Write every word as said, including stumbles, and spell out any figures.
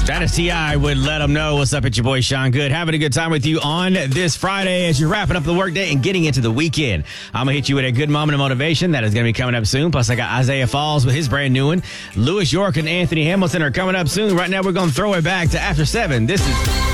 Status T I would let them know. What's up? It's your boy Sean Good. Having a good time with you on this Friday as you're wrapping up the workday and getting into the weekend. I'm going to hit you with a good moment of motivation that is going to be coming up soon. Plus, I got Isaiah Falls with his brand new one. Lewis York and Anthony Hamilton are coming up soon. Right now, we're going to throw it back to after seven. This is...